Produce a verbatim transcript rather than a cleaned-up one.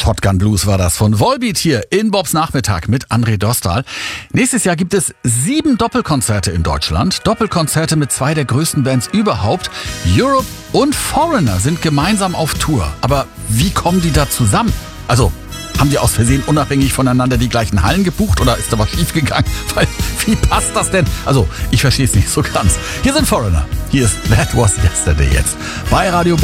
Shotgun Blues war das von Volbeat hier in Bobs Nachmittag mit André Dostal. Nächstes Jahr gibt es sieben Doppelkonzerte in Deutschland. Doppelkonzerte mit zwei der größten Bands überhaupt. Europe und Foreigner sind gemeinsam auf Tour. Aber wie kommen die da zusammen? Also, haben die aus Versehen unabhängig voneinander die gleichen Hallen gebucht oder ist da was schiefgegangen? Weil, wie passt das denn? Also, ich verstehe es nicht so ganz. Hier sind Foreigner. Hier ist That Was Yesterday jetzt bei Radio